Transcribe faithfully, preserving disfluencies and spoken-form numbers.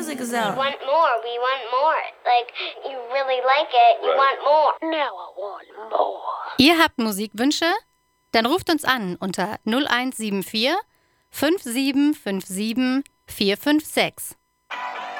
music is out. We want more. We want more. Like, you really like it. You want more. Now I want more. Ihr habt Musikwünsche? Dann ruft uns an unter null eins sieben vier fünf sieben fünf sieben vier fünf sechs.